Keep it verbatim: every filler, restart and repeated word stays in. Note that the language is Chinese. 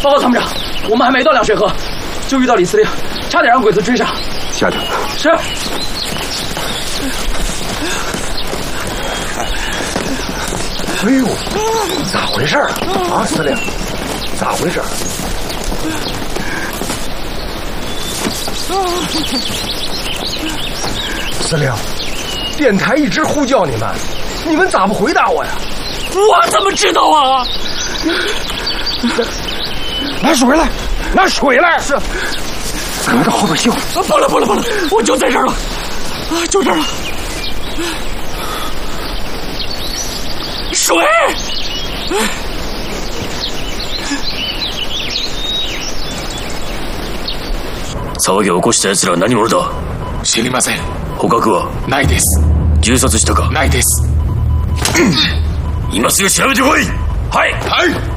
报告参谋长，我们还没到凉水河，就遇到李司令，差点让鬼子追上。 下去。 是。 哎呦，咋回事啊，司令？咋回事？司令，电台一直呼叫你们，你们咋不回答我呀？ 我怎么知道啊？ 拿水来，拿水来！是，咱们到后边修。 不了不了不了，我就在这儿了，啊，就这儿了。水！ 騒ぎを起こした奴らは何者だ？ 知りません。 捕獲は？ ないです。 銃殺したか？ ないです。 今すぐ調べてこい！ はい。はい。